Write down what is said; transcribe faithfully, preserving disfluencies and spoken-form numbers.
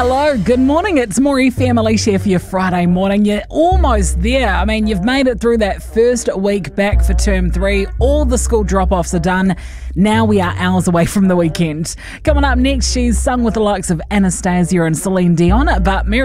Hello, good morning. It's Maury Family Chef for your Friday morning. You're almost there. I mean, you've made it through that first week back for term three. All the school drop-offs are done. Now we are hours away from the weekend. Coming up next, she's sung with the likes of Anastasia and Celine Dion, but Mary